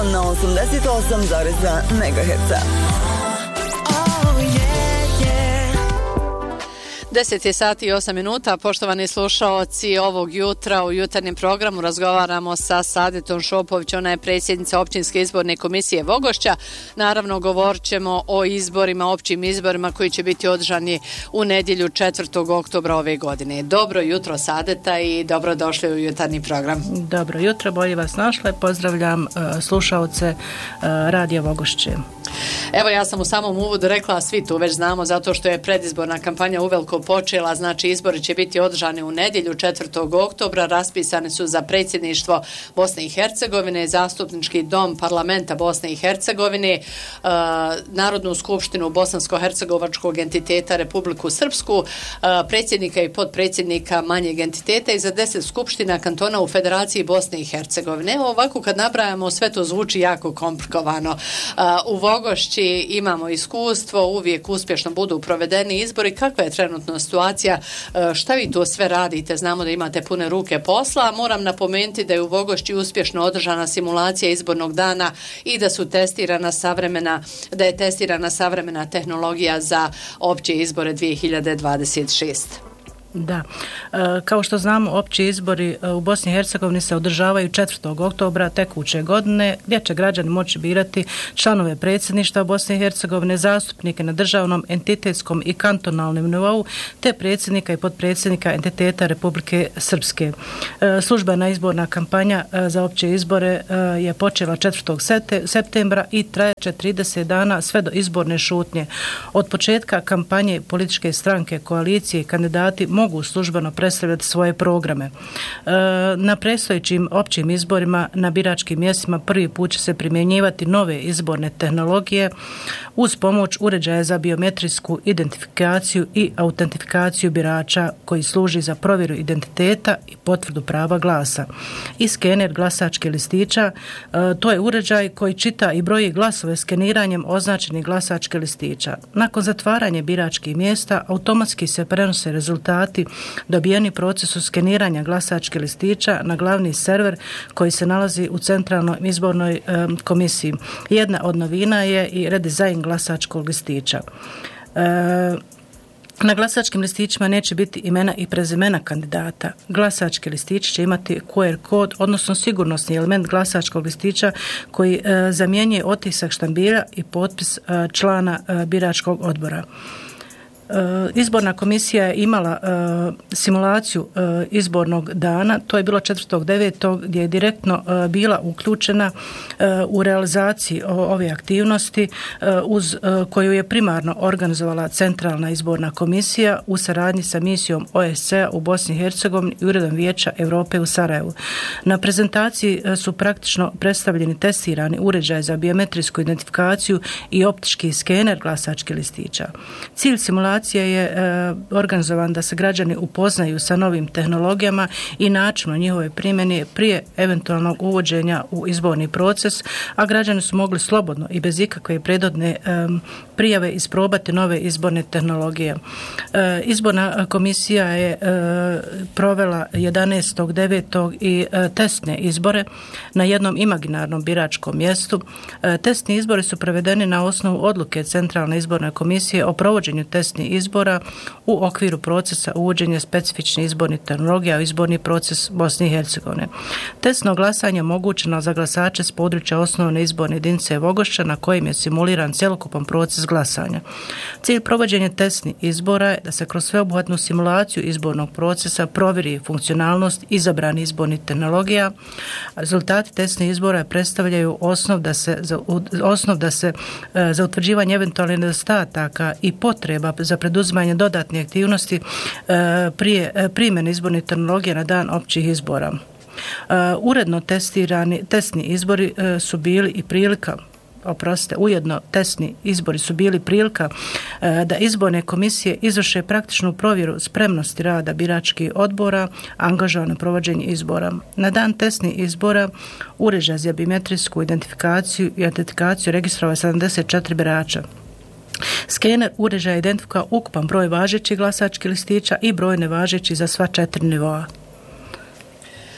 na 88,2 MHz. 10 je sati i 8 minuta. Poštovani slušaoci, ovog jutra u jutarnjem programu razgovaramo sa Saadetom Šopović, ona je predsjednica Općinske izborne komisije Vogošća. Naravno, govorit ćemo o izborima, općim izborima koji će biti održani u nedjelju 4. oktobra ove godine. Dobro jutro, Saadeta, i dobrodošli u jutarnji program. Dobro jutro, bolje vas našle. Pozdravljam slušaoce Radija Vogošće. Evo, ja sam u samom uvodu rekla, svi tu već znamo, zato što je predizborna kampanja uveliko počela. Znači, izbori će biti održani u nedjelju 4. oktobra. Raspisani su za predsjedništvo Bosne i Hercegovine, zastupnički dom parlamenta Bosne i Hercegovine, Narodnu skupštinu bosansko-hercegovačkog entiteta Republiku Srpsku, predsjednika i potpredsjednika manjeg entiteta i za 10 skupština kantona u Federaciji Bosne i Hercegovine. Evo, ovako kad nabrajamo, sve to zvuči jako komplikovano. U Vogošći imamo iskustvo, uvijek uspješno budu provedeni izbori. Kakva je trenutno situacija? Šta vi to sve radite? Znamo da imate pune ruke posla. Moram napomenuti da je u Vogošći uspješno održana simulacija izbornog dana i da je testirana savremena tehnologija za opće izbore 2026. Da, kao što znamo, opći izbori u Bosni i Hercegovini se održavaju 4. oktobra tekuće godine, gdje će građani moći birati članove predsjedništva Bosne i Hercegovine, zastupnike na državnom, entitetskom i kantonalnom nivou, te predsjednika i potpredsjednika entiteta Republike Srpske. Službena izborna kampanja za opće izbore je počela 4. septembra i trajeće 30 dana sve do izborne šutnje. Od početka kampanje političke stranke, koalicije i kandidati mogu službeno predstavljati svoje programe. Na predstojećim općim izborima na biračkim mjestima prvi put će se primjenjivati nove izborne tehnologije uz pomoć uređaja za biometrijsku identifikaciju i autentifikaciju birača koji služi za provjeru identiteta i potvrdu prava glasa. I skener glasačkih listića, to je uređaj koji čita i broji glasove skeniranjem označenih glasačkih listića. Nakon zatvaranja biračkih mjesta automatski se prenose rezultati dobijeni procesu skeniranja glasačkih listića na glavni server koji se nalazi u Centralnoj izbornoj komisiji. Jedna od novina je i redizajn glasačkog listića. Na glasačkim listićima neće biti imena i prezimena kandidata. Glasački listići će imati QR kod, odnosno sigurnosni element glasačkog listića koji zamjenjuje otisak štambira i potpis člana biračkog odbora. Izborna komisija je imala simulaciju izbornog dana, to je bilo 4.9. gdje je direktno bila uključena u realizaciji ove aktivnosti uz koju je primarno organizovala Centralna izborna komisija u saradnji sa misijom OSCE u Bosni i Hercegovini i Uredom Vijeća Europe u Sarajevu. Na prezentaciji su praktično predstavljeni testirani uređaj za biometrijsku identifikaciju i optički skener glasačkih listića. Cilj simulacije je organizovan da se građani upoznaju sa novim tehnologijama i načinom njihove primjene prije eventualnog uvođenja u izborni proces, a građani su mogli slobodno i bez ikakve prethodne prijave isprobati nove izborne tehnologije. Izborna komisija je provela 11.9. i testne izbore na jednom imaginarnom biračkom mjestu. Testni izbori su provedeni na osnovu odluke Centralne izborne komisije o provođenju testnih izbora u okviru procesa uvođenja specifičnih izbornih tehnologija u izborni proces Bosne i Hercegovine. Testno glasanje je omogućeno za glasače s područja osnovne izborne jedinice Vogošća na kojim je simuliran cjelokupan proces glasanja. Cilj provođenja testnih izbora je da se kroz sveobuhvatnu simulaciju izbornog procesa provjeri funkcionalnost izabranih izbornih tehnologija. Rezultati testnih izbora predstavljaju osnov da se za utvrđivanje eventualnih nedostataka i potreba za preduzimanje dodatne aktivnosti prije primjene izbornih tehnologija na dan općih izbora. Uredno testirani testni izbori su bili i prilika ujedno testni izbori su bili prilika da izborne komisije izvrše praktičnu provjeru spremnosti rada biračkih odbora angažovano na provođenje izbora. Na dan testnih izbora uređaj za biometrijsku identifikaciju i autentikaciju registrovao 74 birača. Skener uređaja identifikuje ukupan broj važećih glasačkih listića i broj nevažećih za sva 4 nivoa.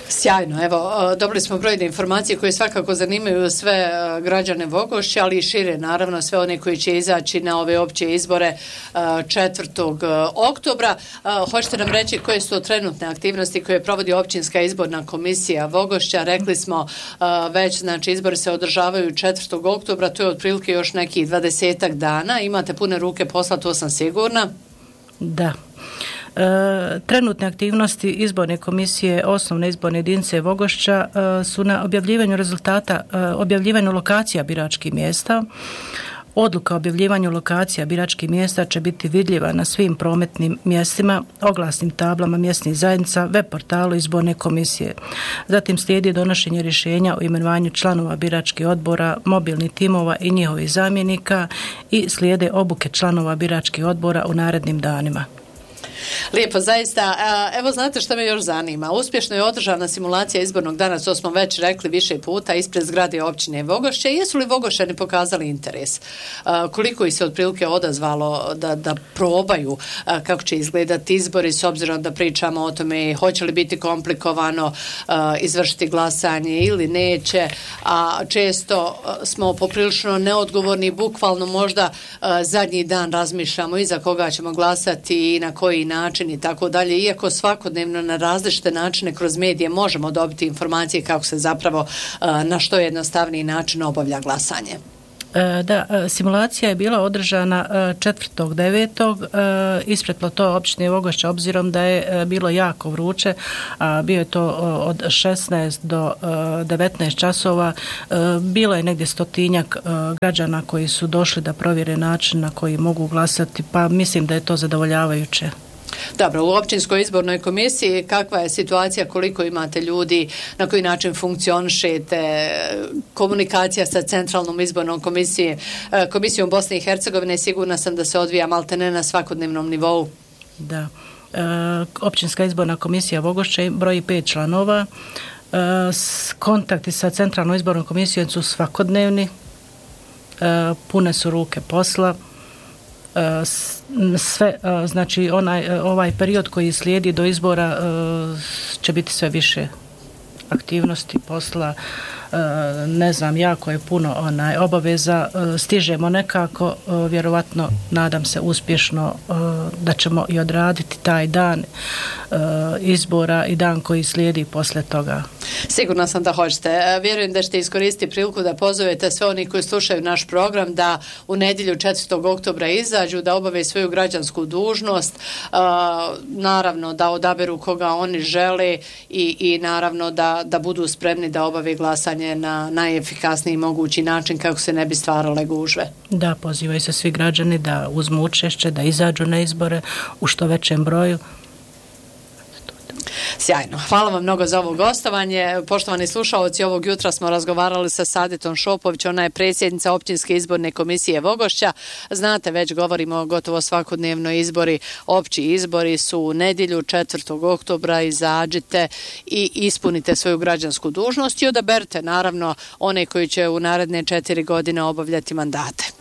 Sjajno, evo, dobili smo brojne informacije koje svakako zanimaju sve građane Vogošća, ali i šire, naravno, sve one koji će izaći na ove opće izbore 4. oktobra. Hoćete nam reći koje su trenutne aktivnosti koje provodi općinska izborna komisija Vogošća? Rekli smo već, znači, izbori se održavaju 4. oktobra, to je otprilike još nekih 20 dana. Imate pune ruke posla, to sam sigurna. Da. Trenutne aktivnosti izborne komisije osnovne izborne jedinice Vogošća su na objavljivanju rezultata, objavljivanju lokacija biračkih mjesta. Odluka o objavljivanju lokacija biračkih mjesta će biti vidljiva na svim prometnim mjestima, oglasnim tablama mjesnih zajednica, web portalu izborne komisije. Zatim slijedi donošenje rješenja o imenovanju članova biračkih odbora, mobilnih timova i njihovih zamjenika i slijede obuke članova biračkih odbora u narednim danima. Lijepo, zaista. Evo, znate što me još zanima? Uspješno je održana simulacija izbornog dana, to smo već rekli više puta, ispred zgrade općine Vogošće. Jesu li Vogošćani pokazali interes? Koliko ih se otprilike odazvalo da probaju kako će izgledati izbori, s obzirom da pričamo o tome hoće li biti komplikovano izvršiti glasanje ili neće, a često smo poprilično neodgovorni, bukvalno možda zadnji dan razmišljamo i za koga ćemo glasati i na koji način i tako dalje, iako svakodnevno na različite načine kroz medije možemo dobiti informacije kako se zapravo na što jednostavniji način obavlja glasanje. Da, simulacija je bila održana 4.9. ispred plato općine Vogošća, obzirom da je bilo jako vruće, a bio je to od 16 do 19 časova. Bilo je negdje 100 građana koji su došli da provjere način na koji mogu glasati, pa mislim da je to zadovoljavajuće. Dobro, u općinskoj izbornoj komisiji kakva je situacija, koliko imate ljudi, na koji način funkcionišete, komunikacija sa centralnom izbornom komisijom Bosne i Hercegovine, sigurna sam da se odvija maltene na svakodnevnom nivou. Da, općinska izborna komisija Vogošće broji 5 članova, kontakti sa centralnom izbornom komisijom su svakodnevni, pune su ruke posla. Sve, znači ovaj period koji slijedi do izbora će biti sve više aktivnosti, posla, ne znam, jako je puno obaveza, stižemo nekako, vjerovatno, nadam se uspješno da ćemo i odraditi taj dan izbora i dan koji slijedi poslije toga. Sigurna sam da hoćete. Vjerujem da ćete iskoristiti priliku da pozovete sve oni koji slušaju naš program da u nedjelju 4. oktobra izađu, da obave svoju građansku dužnost, naravno da odaberu koga oni žele i naravno da budu spremni da obave glasanje na najefikasniji mogući način kako se ne bi stvarale gužve. Da, pozivaju se svi građani da uzmu učešće, da izađu na izbore u što većem broju. Sjajno. Hvala vam mnogo za ovo gostovanje. Poštovani slušalci, ovog jutra smo razgovarali sa Saditom Šopović, ona je predsjednica općinske izborne komisije Vogošća. Znate, već govorimo gotovo svakodnevno izbori. Opći izbori su u nedjelju 4. oktobra, izađite i ispunite svoju građansku dužnost i odaberite naravno one koji će u naredne 4 godine obavljati mandate.